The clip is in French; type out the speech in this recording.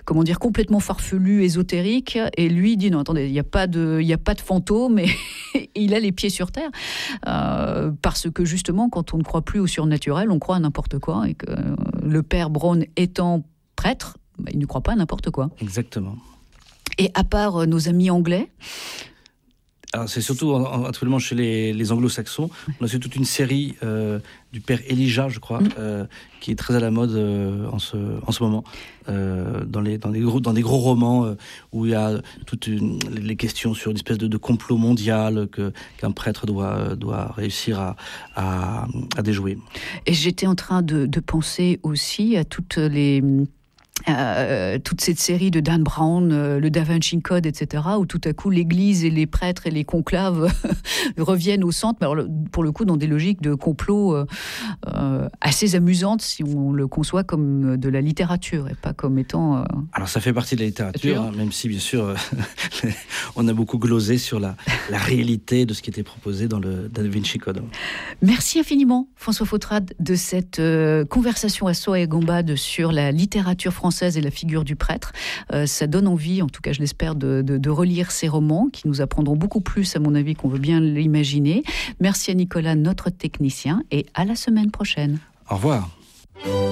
complètement farfelu, ésotérique. Et lui dit non, attendez, il n'y a pas de fantôme, et il a les pieds sur terre. Parce que justement, quand on ne croit plus au surnaturel, on croit à n'importe quoi. Et que le père Brown étant prêtre, il ne croit pas à n'importe quoi. Exactement. Et à part nos amis anglais... Alors c'est surtout actuellement chez les anglo-saxons. On a aussi toute une série du père Elijah, je crois, qui est très à la mode en ce moment, dans des gros romans où il y a toutes les questions sur une espèce de complot mondial qu'un prêtre doit réussir à déjouer. Et j'étais en train de penser aussi à toute cette série de Dan Brown, le Da Vinci Code, etc., où tout à coup l'Église et les prêtres et les conclaves reviennent au centre, mais alors, pour le coup dans des logiques de complot assez amusantes, si on le conçoit comme de la littérature et pas comme étant... Alors ça fait partie de la littérature, hein, même si bien sûr on a beaucoup glosé sur la réalité de ce qui était proposé dans le Da Vinci Code. Merci infiniment François Fautrade de cette conversation à Soa et Gambade sur la littérature française et la figure du prêtre. Ça donne envie, en tout cas je l'espère, de relire ces romans qui nous apprendront beaucoup plus, à mon avis, qu'on veut bien l'imaginer. Merci à Nicolas, notre technicien, et à la semaine prochaine. Au revoir.